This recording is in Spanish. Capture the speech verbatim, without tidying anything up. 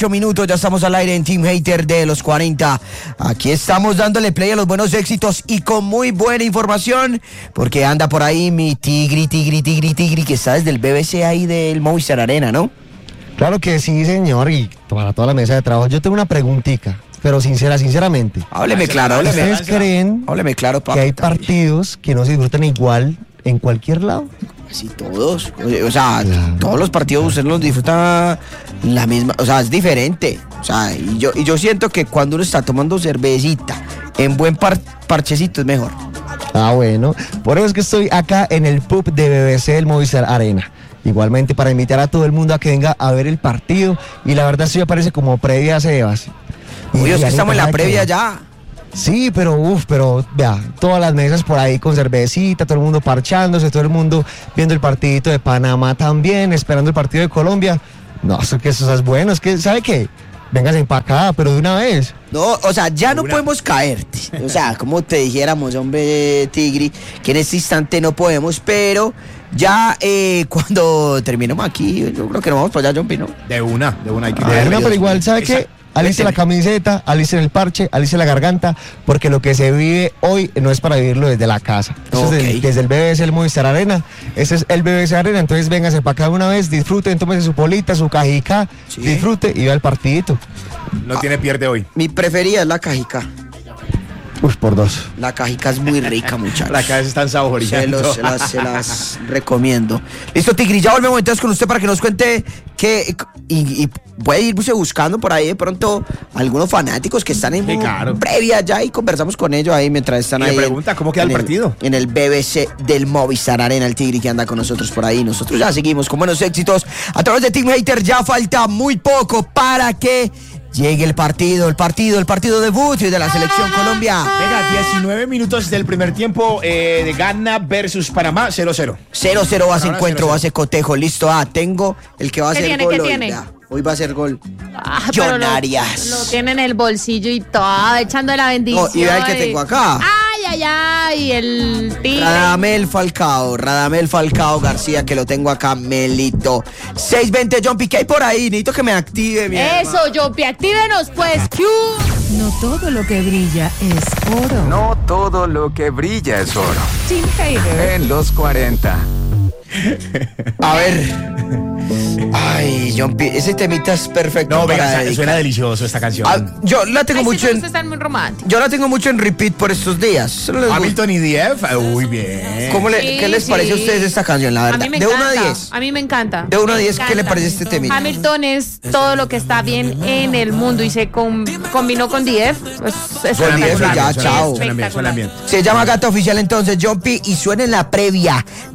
Minutos, ya estamos al aire en Team Hater de los cuarenta. Aquí estamos dándole play a los buenos éxitos y con muy buena información, porque anda por ahí mi tigri, tigri, tigri, tigri, que está desde el B B C ahí del Movistar Arena, ¿no? Claro que sí, señor, y para toda la mesa de trabajo. Yo tengo una preguntica, pero sincera, sinceramente. Hábleme claro, hábleme. ¿Ustedes creen hábleme claro, que hay partidos que no se disfrutan igual en cualquier lado? Sí, todos. O sea, claro. Todos los partidos usted los disfruta la misma, o sea, es diferente. O sea, y yo, y yo siento que cuando uno está tomando cervecita en buen par, parchecito es mejor. Ah, bueno. Por eso es que estoy acá en el pub de B B C del Movistar Arena. Igualmente para invitar a todo el mundo a que venga a ver el partido. Y la verdad, esto ya parece como previa a Sebas. Uy, es que estamos en la previa ya. Sí, pero uff, pero vea, todas las mesas por ahí con cervecita, todo el mundo parchándose, todo el mundo viendo el partidito de Panamá también, esperando el partido de Colombia. No, eso que eso es bueno, es que, ¿sabe qué? Véngase para acá, pero de una vez. No, o sea, ya no una. podemos caerte. O sea, como te dijéramos, hombre, Tigri, que en este instante no podemos, pero ya eh, cuando terminemos aquí, yo creo que nos vamos para allá, John Pino. De una, de una hay que ir. De una, pero igual, ¿sabe qué? Alice la camiseta, alice el parche, alice la garganta, porque lo que se vive hoy no es para vivirlo desde la casa. Eso okay. es desde, desde el B B C, el Movistar Arena. Ese es el B B C Arena, entonces véngase para acá una vez, disfruten, tómese su polita, su cajica, sí. disfrute y vea el partidito. No ah, tiene pierde hoy. Mi preferida es la cajica. Uy, por dos. La cajica es muy rica, muchachos. La cabeza están saboreando. Se, los, se, las, se las recomiendo. Listo, Tigri, ya volvemos entonces con usted para que nos cuente que y, y puede irse buscando por ahí de pronto algunos fanáticos que están en sí, claro. previa ya y conversamos con ellos ahí mientras están y ahí. Le pregunta en, cómo queda el partido. En el B B C del Movistar Arena, el Tigri que anda con nosotros por ahí. Nosotros ya seguimos con buenos éxitos a través de Team Hater. Ya falta muy poco para que llegue el partido, el partido, el partido debut de la selección Colombia. Venga, diecinueve minutos del primer tiempo eh, de Ghana versus Panamá, cero cero. cero cero va a ser encuentro, va a ser cotejo. Listo, ah, tengo el que va a ser tiene, gol ¿qué hoy. tiene? Ya, hoy va a ser gol. Ah, John Arias. Lo, lo tiene en el bolsillo y todo, echando la bendición. No, y vea el que tengo acá. Ay, ay, ay, el tigre. Radamel Falcao, Radamel Falcao García, que lo tengo acá, Melito. seiscientos veinte, John P, ¿qué hay por ahí? Necesito que me active, mi Eso, John P, actívenos, pues. Q. No todo lo que brilla es oro. No todo lo que brilla es oro. Team Hater. En los cuarenta. A ver. Ay, John P, ese temita es perfecto. No, para venga, suena delicioso esta canción. Ah, yo la tengo Ay, mucho sí, en. están muy románticos. Yo la tengo mucho en repeat por estos días. Hamilton y D F, uy, bien. ¿Cómo le, Sí, ¿Qué les sí. parece a ustedes esta canción, la verdad? A mí me de encanta. uno a diez. A mí me encanta. De uno a Me diez, ¿qué le encanta. parece este temita? Hamilton es todo lo que está bien en el mundo y se com- combinó con D F. Pues, es Con D F, espectacular. ya, chao. Suena bien, suena bien. Se llama Gata Oficial entonces, John P, y suena en la previa